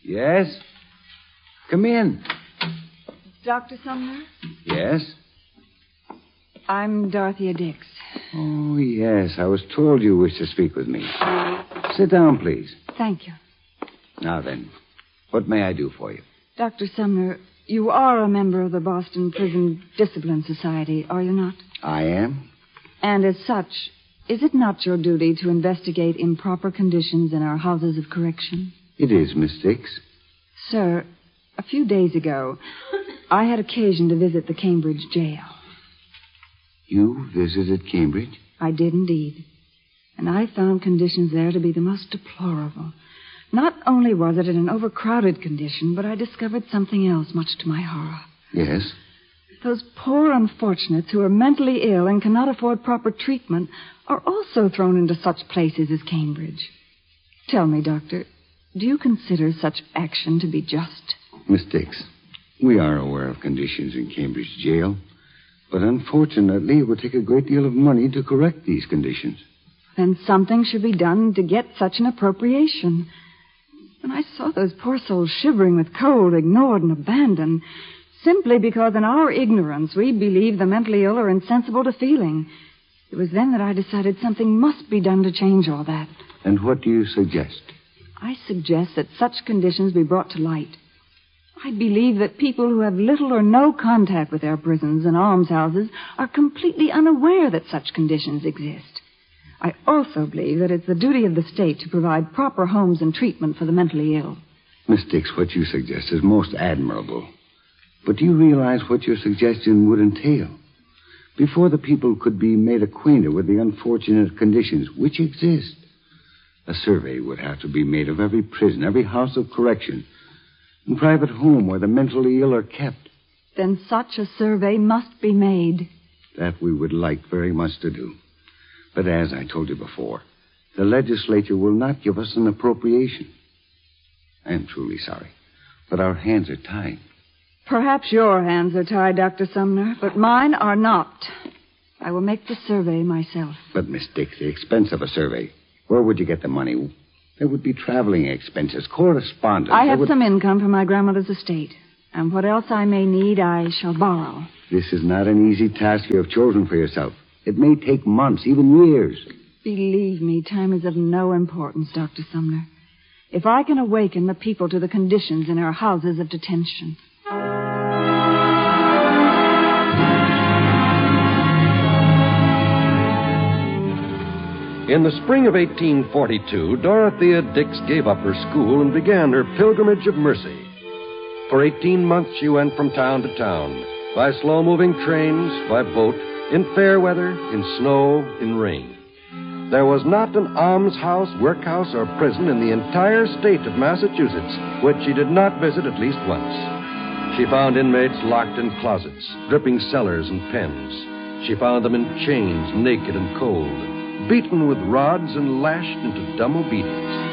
Yes? Come in. Dr. Sumner? Yes? I'm Dorothea Dix. Oh, yes. I was told you wished to speak with me. Sit down, please. Thank you. Now then, what may I do for you? Dr. Sumner, you are a member of the Boston Prison Discipline Society, are you not? I am. And as such, is it not your duty to investigate improper conditions in our houses of correction? It is, Miss Dix. Sir, a few days ago, I had occasion to visit the Cambridge jail. You visited Cambridge? I did indeed. And I found conditions there to be the most deplorable. Not only was it in an overcrowded condition, but I discovered something else much to my horror. Yes? Those poor unfortunates who are mentally ill and cannot afford proper treatment are also thrown into such places as Cambridge. Tell me, Doctor, do you consider such action to be just? Miss Dix, we are aware of conditions in Cambridge jail, but unfortunately it would take a great deal of money to correct these conditions. Then something should be done to get such an appropriation. When I saw those poor souls shivering with cold, ignored and abandoned, simply because in our ignorance we believe the mentally ill are insensible to feeling, it was then that I decided something must be done to change all that. And what do you suggest? I suggest that such conditions be brought to light. I believe that people who have little or no contact with their prisons and almshouses are completely unaware that such conditions exist. I also believe that it's the duty of the state to provide proper homes and treatment for the mentally ill. Miss Dix, what you suggest is most admirable. But do you realize what your suggestion would entail? Before the people could be made acquainted with the unfortunate conditions which exist, a survey would have to be made of every prison, every house of correction, and private home where the mentally ill are kept. Then such a survey must be made. That we would like very much to do. But as I told you before, the legislature will not give us an appropriation. I am truly sorry, but our hands are tied. Perhaps your hands are tied, Dr. Sumner, but mine are not. I will make the survey myself. But, Miss Dix, the expense of a survey, where would you get the money? There would be traveling expenses, correspondence. I have some income from my grandmother's estate, and what else I may need, I shall borrow. This is not an easy task you have chosen for yourself. It may take months, even years. Believe me, time is of no importance, Dr. Sumner. If I can awaken the people to the conditions in our houses of detention. In the spring of 1842, Dorothea Dix gave up her school and began her pilgrimage of mercy. For 18 months, she went from town to town, by slow-moving trains, by boat, in fair weather, in snow, in rain. There was not an almshouse, workhouse, or prison in the entire state of Massachusetts which she did not visit at least once. She found inmates locked in closets, dripping cellars and pens. She found them in chains, naked and cold, beaten with rods and lashed into dumb obedience.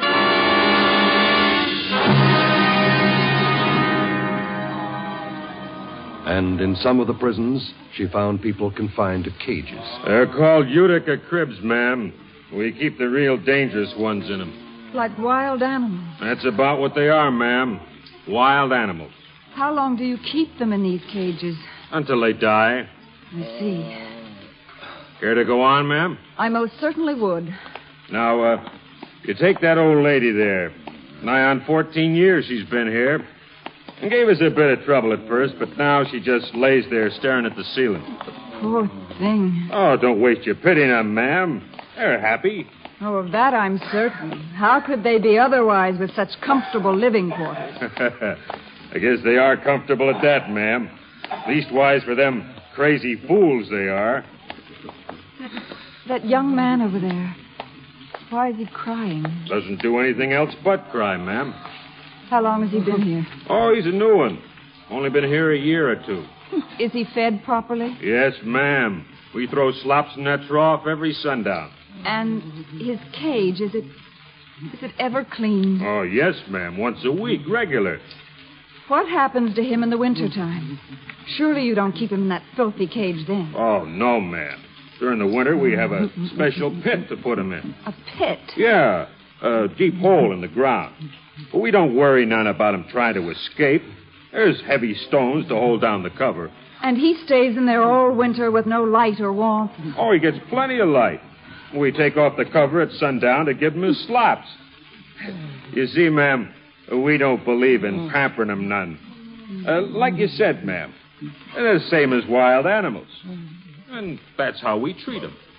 And in some of the prisons, she found people confined to cages. They're called Utica cribs, ma'am. We keep the real dangerous ones in them. Like wild animals. That's about what they are, ma'am. Wild animals. How long do you keep them in these cages? Until they die. I see. Care to go on, ma'am? I most certainly would. Now, you take that old lady there. Nigh on 14 years she's been here. And gave us a bit of trouble at first, but now she just lays there staring at the ceiling. Poor thing. Oh, don't waste your pity on them, ma'am. They're happy. Oh, of that I'm certain. How could they be otherwise with such comfortable living quarters? I guess they are comfortable at that, ma'am. Leastwise for them crazy fools they are. That young man over there. Why is he crying? Doesn't do anything else but cry, ma'am. How long has he been here? Oh, he's a new one. Only been here a year or two. Is he fed properly? Yes, ma'am. We throw slops in that trough every sundown. And his cage, is it ever cleaned? Oh, yes, ma'am. Once a week, regular. What happens to him in the wintertime? Surely you don't keep him in that filthy cage then. Oh, no, ma'am. During the winter, we have a special pit to put him in. A pit? Yeah. a deep hole in the ground. But we don't worry none about him trying to escape. There's heavy stones to hold down the cover. And he stays in there all winter with no light or warmth. Oh, he gets plenty of light. We take off the cover at sundown to give him his slops. You see, ma'am, we don't believe in pampering him none. Like you said, ma'am, they're the same as wild animals. And that's how we treat them.